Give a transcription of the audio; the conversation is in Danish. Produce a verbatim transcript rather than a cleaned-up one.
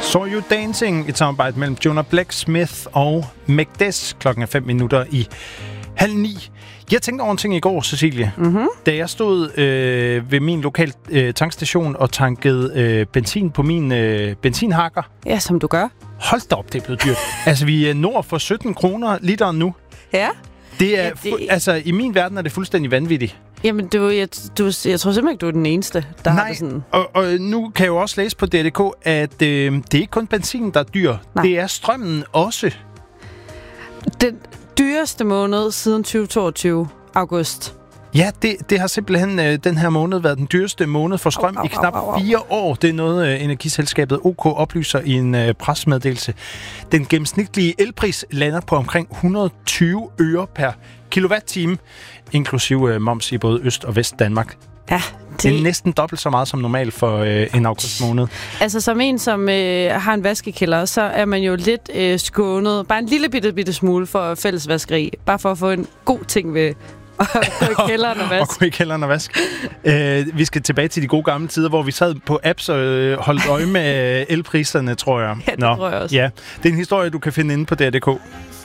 Saw You Dancing, et samarbejde mellem Jonah Blacksmith og Magdes. Klokken er fem minutter i halv ni. Jeg tænkte over en ting i går, Cecilie. Mm-hmm. Da jeg stod øh, ved min lokale øh, tankstation og tankede øh, benzin på min øh, benzinhakker. Ja, som du gør. Hold da op, det er blevet dyrt. Altså, vi er nord for sytten kroner literen nu. Ja. Det er, ja, det... fu- altså, i min verden er det fuldstændig vanvittigt. Jamen, du, jeg, du, jeg tror simpelthen ikke, du er den eneste, der Nej, har det sådan. Og, og nu kan jeg jo også læse på D R K, at øh, det er ikke kun benzin, der er dyr. Nej. Det er strømmen også. Den dyreste måned siden tyve toogtyve, august. Ja, det, det har simpelthen øh, den her måned været den dyreste måned for strøm au, au, i knap au, au, au. fire år. Det er noget, øh, energiselskabet O K oplyser i en øh, pressemeddelelse. Den gennemsnitlige elpris lander på omkring et hundrede og tyve øre per kilowatt-time, inklusive øh, moms i både Øst- og Vest-Danmark. Ja, det... det er næsten dobbelt så meget som normalt for øh, en august måned. Altså, som en, som øh, har en vaskekælder, så er man jo lidt øh, skånet. Bare en lille bitte, bitte smule for fællesvaskeri. Bare for at få en god ting ved at gå i kælderen og vaske. Og gå i kælderen og vaske. øh, vi skal tilbage til de gode gamle tider, hvor vi sad på apps og øh, holdt øje med elpriserne, tror jeg. Ja, det Nå, tror jeg også. Ja. Det er en historie, du kan finde inde på D R K.